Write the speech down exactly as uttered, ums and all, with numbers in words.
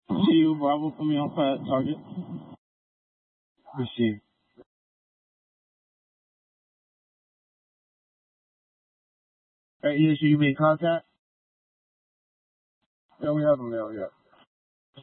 Kilo Bravo for me on flat target. Receive. Alright, yeah, so you made contact? Yeah, we haven't mailed yet.